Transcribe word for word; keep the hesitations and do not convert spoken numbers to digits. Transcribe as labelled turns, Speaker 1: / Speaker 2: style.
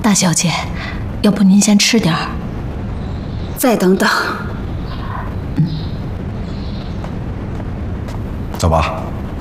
Speaker 1: 大小姐，要不您先吃点儿。
Speaker 2: 再等等。
Speaker 3: 走吧。